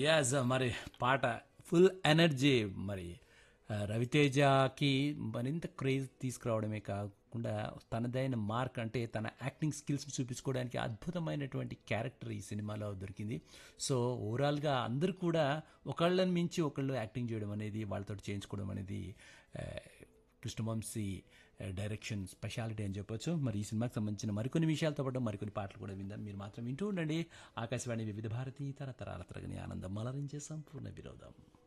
As మరి పాట full energy మరి రవితేజకి మరింత క్రేజ్ తీసుకురావడమే కాకుండా తనదైన మార్క్ అంటే తన యాక్టింగ్ స్కిల్స్ చూపించుకోవడానికి అద్భుతమైనటువంటి క్యారెక్టర్ ఈ సినిమాలో దొరికింది. సో ఓవరాల్గా అందరూ కూడా ఒకళ్ళని మించి ఒకళ్ళు యాక్టింగ్ చేయడం అనేది వాళ్ళతో చేయించుకోవడం అనేది ఆ, కృష్ణవంశీ డైరెక్షన్ స్పెషాలిటీ అని చెప్పొచ్చు. మరి ఈ సినిమాకి సంబంధించిన మరికొన్ని విషయాలతో పాటు మరికొన్ని పాటలు కూడా విందాం. మీరు మాత్రం వింటూ ఉండండి ఆకాశవాణి వివిధ భారతి తరతరాల తరగని ఆనందం మలరించే సంపూర్ణ విరోధం.